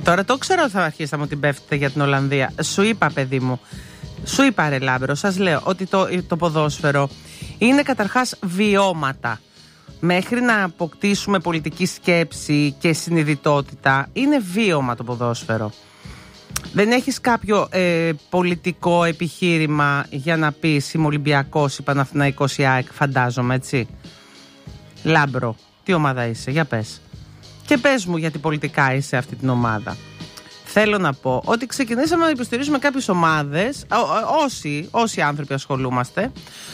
Τώρα το ξέρω ότι θα αρχίσαμε ότι πέφτετε για την Ολλανδία. Σου είπα, παιδί μου, σου είπα ρε Λάμπρο, σας λέω ότι το ποδόσφαιρο είναι καταρχάς βιώματα. Μέχρι να αποκτήσουμε πολιτική σκέψη και συνειδητότητα, είναι βίωμα το ποδόσφαιρο. Δεν έχεις κάποιο πολιτικό επιχείρημα για να πεις είμαι Ολυμπιακός ή Παναθηναϊκός ή ΑΕΚ, φαντάζομαι, έτσι. Λάμπρο, τι ομάδα είσαι, για πες. Και πες μου γιατί πολιτικά είσαι αυτή την ομάδα. Θέλω να πω ότι ξεκινήσαμε να υποστηρίζουμε κάποιες ομάδες, όσοι άνθρωποι ασχολούμαστε,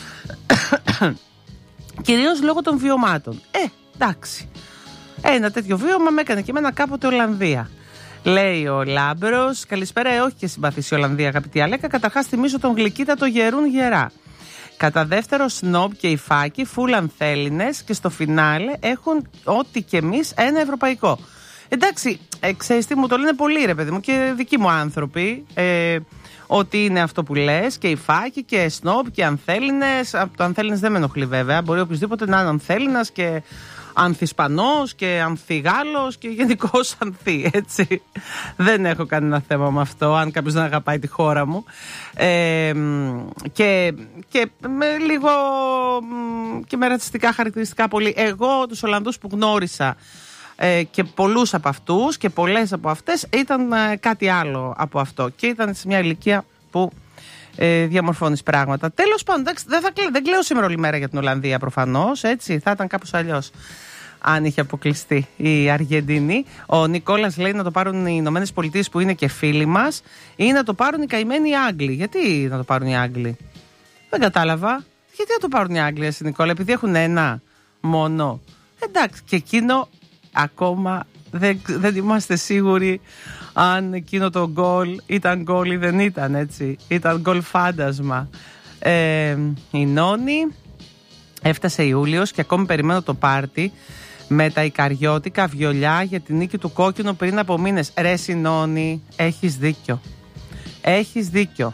κυρίως λόγω των βιωμάτων. Εντάξει. Ένα τέτοιο βίωμα με έκανε και εμένα κάποτε Ολλανδία. Λέει ο Λάμπρος, καλησπέρα, όχι και συμπαθήσει η Ολλανδία, αγαπητή Αλέκα. Καταρχάς θυμίζω τον γλυκύτατο γερούν γερά. Κατά δεύτερο, Σνόμπ και οι Φάκοι, φουλ ανθέληνες και στο φινάλε έχουν ό,τι και εμείς ένα ευρωπαϊκό. Εντάξει, ξέρεις τι, μου το λένε πολύ ρε παιδί μου και δικοί μου άνθρωποι, ότι είναι αυτό που λες, και οι Φάκοι και Σνόμπ και ανθέληνες. Το ανθέληνες δεν με ενοχλεί βέβαια, μπορεί οποιοδήποτε να είναι ανθέληνας και ανθισπανός και ανθιγάλος και γενικώς ανθί, έτσι. Δεν έχω κανένα θέμα με αυτό, αν κάποιος δεν αγαπάει τη χώρα μου. Και με λίγο και με ρατσιστικά χαρακτηριστικά πολύ. Εγώ τους Ολλανδούς που γνώρισα και πολλούς από αυτούς και πολλές από αυτές ήταν κάτι άλλο από αυτό και ήταν σε μια ηλικία που διαμορφώνεις πράγματα. Τέλος πάντων, δεν κλαίω σήμερα όλη μέρα για την Ολλανδία προφανώς, έτσι, θα ήταν κάπως αλλιώς αν είχε αποκλειστεί η Αργεντινή. Ο Νικόλας λέει να το πάρουν οι Ηνωμένες Πολιτείες που είναι και φίλοι μας ή να το πάρουν οι καημένοι Άγγλοι. Γιατί να το πάρουν οι Άγγλοι? Δεν κατάλαβα. Γιατί να το πάρουν οι Άγγλοι, εσύ Νικόλα, επειδή έχουν ένα μόνο? Εντάξει, και εκείνο ακόμα δεν είμαστε σίγουροι αν εκείνο το γκολ ήταν γκολ ή δεν ήταν, έτσι. Ήταν γκολ φάντασμα. Η Νόνη, έφτασε Ιούλιος και ακόμη περιμένω το πάρτι με τα ικαριώτικα βιολιά για την νίκη του κόκκινου πριν από μήνες. Ρε Νόνη, έχεις δίκιο. Έχεις δίκιο.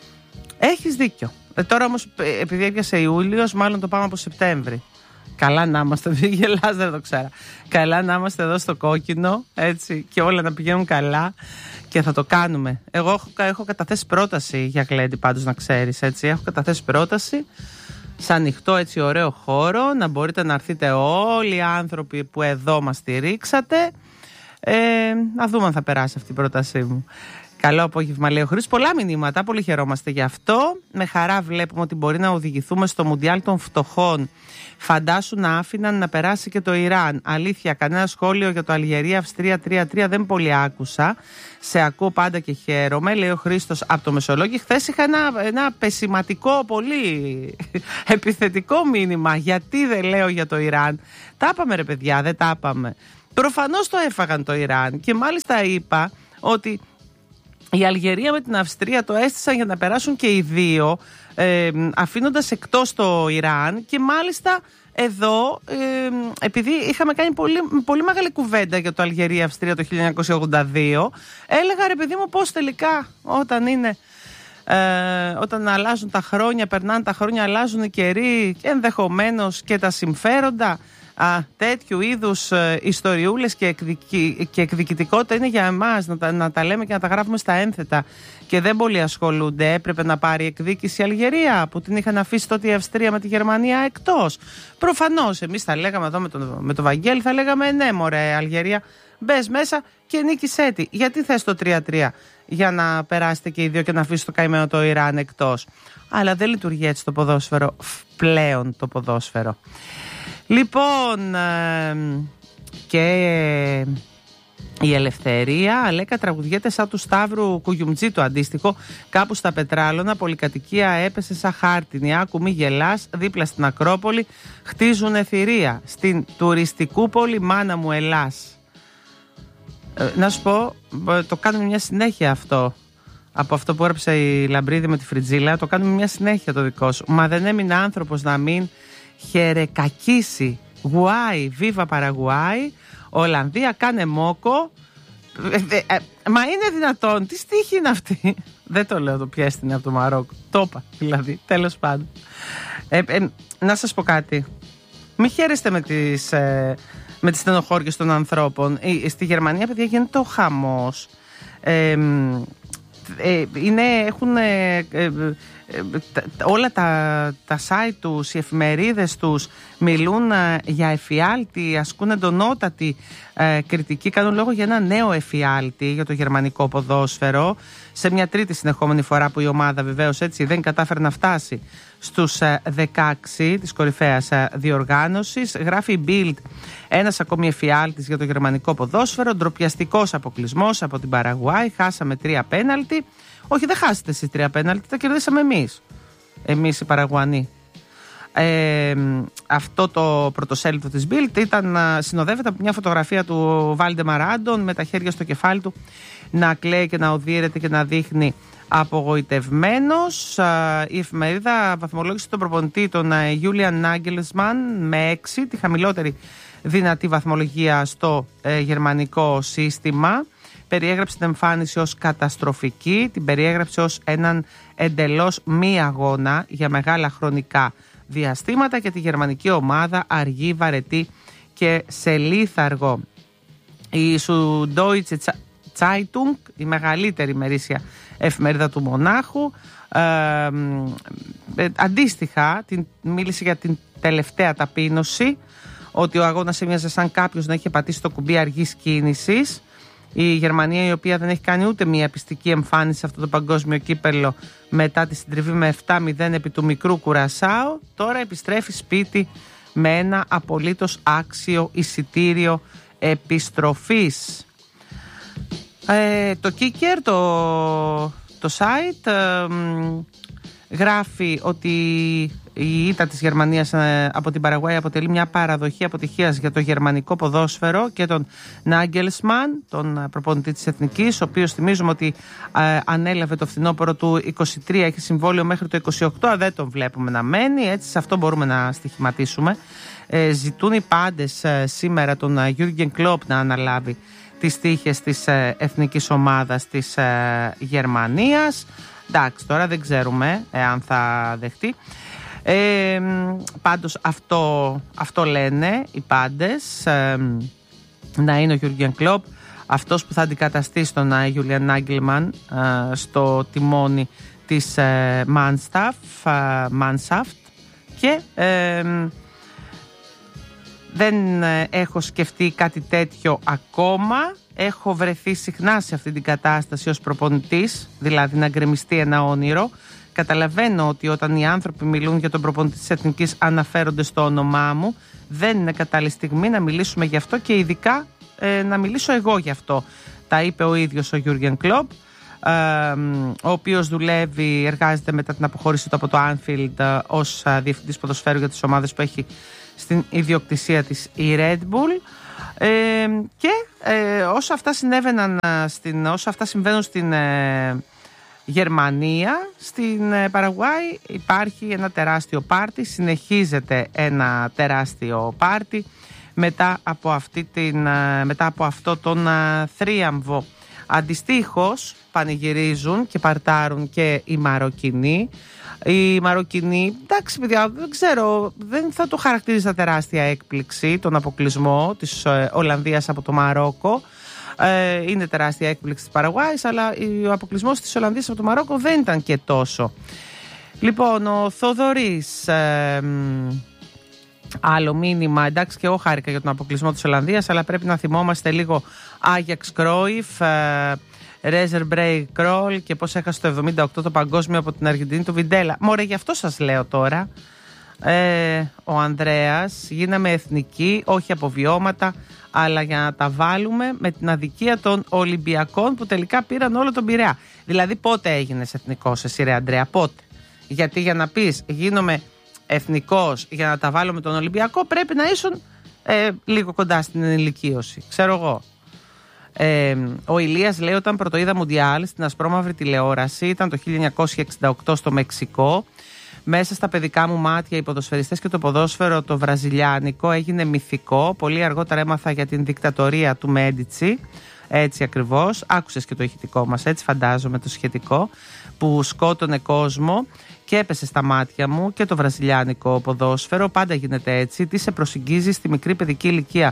Τώρα όμως επειδή έπιασε Ιούλιος, μάλλον το πάμε από Σεπτέμβρη. Καλά να είμαστε, μην γελάς, δεν το ξέρω. Καλά να είμαστε εδώ στο κόκκινο, έτσι, και όλα να πηγαίνουν καλά και θα το κάνουμε. Εγώ έχω καταθέσει πρόταση για γλέντι, πάντως να ξέρεις, έτσι. Έχω καταθέσει πρόταση σε ανοιχτό, έτσι, ωραίο χώρο, να μπορείτε να έρθετε όλοι οι άνθρωποι που εδώ μας στηρίξατε. Να δούμε αν θα περάσει αυτή η πρότασή μου. Καλό απόγευμα, λέει ο Χρήστος. Πολλά μηνύματα, πολύ χαιρόμαστε γι' αυτό. Με χαρά βλέπουμε ότι μπορεί να οδηγηθούμε στο Μουντιάλ των Φτωχών. Φαντάσου να άφηναν να περάσει και το Ιράν. Αλήθεια, κανένα σχόλιο για το Αλγερία-Αυστρία 3-3 δεν πολύ άκουσα. Σε ακούω πάντα και χαίρομαι, λέει ο Χρήστος από το Μεσολόγγι. Χθες είχα ένα πεσηματικό, πολύ επιθετικό μήνυμα. Γιατί δεν λέω για το Ιράν? Τα είπαμε ρε παιδιά, δεν τα είπαμε? Προφανώς το έφαγαν το Ιράν και μάλιστα είπα ότι η Αλγερία με την Αυστρία το έστησαν για να περάσουν και οι δύο, αφήνοντας εκτός το Ιράν. Και μάλιστα εδώ, επειδή είχαμε κάνει πολύ μεγάλη κουβέντα για το Αλγερία-Αυστρία το 1982, έλεγα ρε παιδί μου πώς τελικά όταν αλλάζουν τα χρόνια, περνάνε τα χρόνια, αλλάζουν οι καιροί και ενδεχομένως και τα συμφέροντα, τέτοιου είδους ιστοριούλες και εκδικητικότητα είναι για εμάς να τα λέμε και να τα γράφουμε στα ένθετα και δεν πολύ ασχολούνται. Έπρεπε να πάρει εκδίκηση η Αλγερία που την είχαν αφήσει τότε η Αυστρία με τη Γερμανία εκτός. Προφανώς εμείς θα λέγαμε εδώ με το Βαγγέλη, θα λέγαμε ναι μωρέ Αλγερία, μπες μέσα και νίκησέ τη. Γιατί θες το 3-3 για να περάσετε και οι δύο και να αφήσει το καημένο το Ιράν εκτός? Αλλά δεν λειτουργεί έτσι το ποδόσφαιρο πλέον, το ποδόσφαιρο. Λοιπόν, και η Ελευθερία, Αλέκα, τραγουδιέται σαν του Σταύρου Κουγιουμτζή το αντίστοιχο. Κάπου στα Πετράλωνα, πολυκατοικία έπεσε σαν χάρτινη. Άκου μη γελάς, δίπλα στην Ακρόπολη χτίζουνε θηρία. Στην τουριστικού πόλη μάνα μου Ελλάς. Να σου πω, το κάνουμε μια συνέχεια αυτό. Από αυτό που έγραψε η Λαμπρίδη με τη Φριτζίλα, το κάνουμε μια συνέχεια το δικό σου. Μα δεν έμεινε άνθρωπος να μην χερεκακίσει. Γουάι, βίβα Παραγουάι. Ολλανδία, κάνε μόκο. Μα είναι δυνατόν? Τι στίχη είναι αυτή? Δεν το λέω το πιέστη είναι από το Μαρόκο. Το είπα δηλαδή, τέλος πάντων. Να σας πω κάτι. Μη χαίρεστε με τις με τις στενοχώριες των ανθρώπων. Στη Γερμανία, παιδιά, γίνεται ο χαμός. Έχουν όλα τα site τους, οι εφημερίδες τους μιλούν για εφιάλτη, ασκούν εντονότατη κριτική, κάνουν λόγο για ένα νέο εφιάλτη για το γερμανικό ποδόσφαιρο, σε μια τρίτη συνεχόμενη φορά που η ομάδα βεβαίως έτσι δεν κατάφερε να φτάσει στους 16 της κορυφαίας διοργάνωσης. Γράφει η Bild, ένας ακόμη εφιάλτης για το γερμανικό ποδόσφαιρο, ντροπιαστικός αποκλεισμός από την Παραγουάη, χάσαμε 3 πέναλτι. Όχι, δεν χάσετε εσείς 3 πέναλτι, τα κερδίσαμε εμείς οι Παραγουανοί. Αυτό το πρωτοσέλιδο της Bild συνοδεύεται από μια φωτογραφία του Βάλντεμαρ Άντον με τα χέρια στο κεφάλι του να κλαίει και να οδύρεται και να δείχνει απογοητευμένος. Η εφημερίδα βαθμολόγησε τον προπονητή, τον Julian Nagelsmann, με 6, τη χαμηλότερη δυνατή βαθμολογία στο γερμανικό σύστημα. Περιέγραψε την εμφάνιση ως καταστροφική, την περιέγραψε ως έναν εντελώς μη αγώνα για μεγάλα χρονικά διαστήματα και τη γερμανική ομάδα αργή, βαρετή και σε λίθαργο. Η Süddeutsche Zeitung, η μεγαλύτερη ημερήσια εφημερίδα του Μονάχου, αντίστοιχα μίλησε για την τελευταία ταπείνωση, ότι ο αγώνας έμοιαζε σαν κάποιος να είχε πατήσει το κουμπί αργής κίνησης. Η Γερμανία, η οποία δεν έχει κάνει ούτε μία πιστική εμφάνιση σε αυτό το παγκόσμιο κύπελλο μετά τη συντριβή με 7-0 επί του μικρού Κουρασάου, τώρα επιστρέφει σπίτι με ένα απολύτως άξιο εισιτήριο επιστροφής. Το Kicker, το site, γράφει ότι η ήττα της Γερμανίας από την Παραγουάη αποτελεί μια παραδοχή αποτυχίας για το γερμανικό ποδόσφαιρο και τον Nagelsmann, τον προπονητή της Εθνικής, ο οποίος θυμίζουμε ότι ανέλαβε το φθινόπωρο του 23, έχει συμβόλαιο μέχρι το 28, δεν τον βλέπουμε να μένει, έτσι σε αυτό μπορούμε να στοιχηματίσουμε. Ζητούν οι πάντες σήμερα τον Jürgen Klopp να αναλάβει τις τύχες της εθνικής ομάδας της Γερμανίας. Εντάξει, τώρα δεν ξέρουμε αν θα δεχτεί. Πάντως αυτό λένε οι πάντες, να είναι ο Jürgen Klopp αυτός που θα αντικαταστήσει τον Julian Nagelsmann στο τιμόνι της Mannschaft και δεν έχω σκεφτεί κάτι τέτοιο ακόμα. Έχω βρεθεί συχνά σε αυτή την κατάσταση ως προπονητής, δηλαδή να γκρεμιστεί ένα όνειρο. Καταλαβαίνω ότι όταν οι άνθρωποι μιλούν για τον προπονητή της Εθνικής αναφέρονται στο όνομά μου. Δεν είναι κατάλληλη στιγμή να μιλήσουμε γι' αυτό και ειδικά να μιλήσω εγώ γι' αυτό. Τα είπε ο ίδιος ο Jürgen Klopp, ο οποίος εργάζεται μετά την αποχώρηση του από το Anfield ως διευθυντής ποδοσφαίρου για τις ομάδες που έχει στην ιδιοκτησία της η Red Bull. Και όσα αυτά συμβαίνουν στην Γερμανία, στην Παραγουάη υπάρχει ένα τεράστιο πάρτι, συνεχίζεται ένα τεράστιο πάρτι μετά από αυτό τον θρίαμβο. Αντιστοίχως πανηγυρίζουν και παρτάρουν και οι Μαροκινοί. Οι Μαροκινοί, εντάξει παιδιά, δεν ξέρω, δεν θα το χαρακτηρίζα τεράστια έκπληξη τον αποκλεισμό της Ολλανδίας από το Μαρόκο. Είναι τεράστια έκπληξη της Παραγουάης, αλλά ο αποκλεισμός της Ολλανδίας από το Μαρόκο δεν ήταν και τόσο. Λοιπόν, ο Θοδωρής, άλλο μήνυμα, εντάξει και εγώ χάρηκα για τον αποκλεισμό της Ολλανδίας, αλλά πρέπει να θυμόμαστε λίγο Άγιαξ Κρόιφ, Ρέζερ Μπρέι Κρόλ και πώς έχασε το 78 το παγκόσμιο από την Αργεντινή του Βιντέλα. Μωρέ, γι' αυτό σας λέω τώρα. Ο Ανδρέας, γίναμε εθνικοί, όχι από βιώματα, αλλά για να τα βάλουμε με την αδικία των Ολυμπιακών που τελικά πήραν όλο τον Πειραιά. Δηλαδή πότε έγινες εθνικός εσύ ρε Ανδρέα, πότε? Γιατί για να πεις γίνομαι εθνικός για να τα βάλω με τον Ολυμπιακό πρέπει να ήσουν λίγο κοντά στην ενηλικίωση, ξέρω εγώ. Ο Ηλίας λέει όταν πρωτοείδα Μουντιάλ στην ασπρόμαυρη τηλεόραση ήταν το 1968 στο Μεξικό. Μέσα στα παιδικά μου μάτια οι ποδοσφαιριστές και το ποδόσφαιρο το βραζιλιάνικο έγινε μυθικό. Πολύ αργότερα έμαθα για την δικτατορία του Μέντιτσι. Έτσι ακριβώς. Άκουσες και το ηχητικό μας, έτσι φαντάζομαι το σχετικό, που σκότωνε κόσμο και έπεσε στα μάτια μου και το βραζιλιάνικο ποδόσφαιρο. Πάντα γίνεται έτσι. Τι σε προσεγγίζει στη μικρή παιδική ηλικία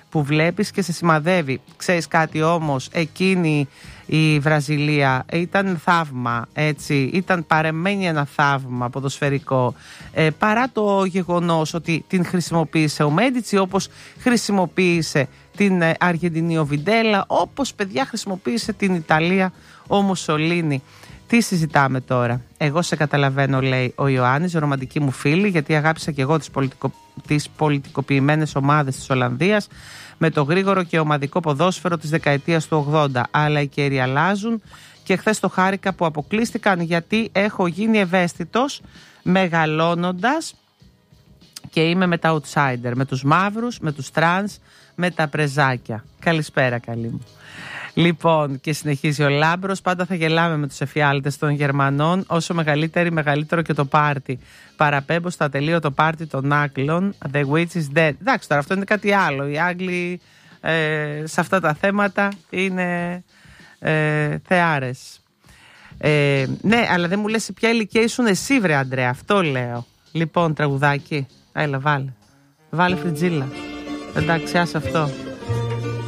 που βλέπεις και σε σημαδεύει. Ξέρεις κάτι όμως, εκείνη η Βραζιλία ήταν θαύμα, έτσι, ήταν παρεμένει ένα θαύμα ποδοσφαιρικό, παρά το γεγονός ότι την χρησιμοποίησε ο Μέτζιτσι, όπως χρησιμοποίησε την Αργεντινή ο Βιντέλα, όπως παιδιά χρησιμοποίησε την Ιταλία ο Μουσολίνι. Τι συζητάμε τώρα? Εγώ σε καταλαβαίνω, λέει ο Ιωάννης, ρομαντική μου φίλη, γιατί αγάπησα και εγώ τις πολιτικοποιημένες ομάδες της Ολλανδίας με το γρήγορο και ομαδικό ποδόσφαιρο της δεκαετίας του 80. Αλλά οι καιροί αλλάζουν και χθες το χάρηκα που αποκλείστηκαν, γιατί έχω γίνει ευαίσθητος μεγαλώνοντας και είμαι με τα outsider, με τους μαύρους, με τους τρανς, με τα πρεζάκια. Καλησπέρα, καλή μου. Λοιπόν, και συνεχίζει ο Λάμπρος, πάντα θα γελάμε με τους εφιάλτες των Γερμανών, όσο μεγαλύτερο και το πάρτι. Παραπέμπω στα ατελείωτο πάρτι των Άγγλων, The Witch is Dead. Εντάξει, τώρα αυτό είναι κάτι άλλο. Οι Άγγλοι σε αυτά τα θέματα είναι θεάρες. Ναι, αλλά δεν μου λες σε ποια ηλικία ήσουν εσύ, βρε Αντρέα, αυτό λέω. Λοιπόν, τραγουδάκι, έλα βάλε. Βάλε Φριτζίλα. Εντάξει, άσε αυτό.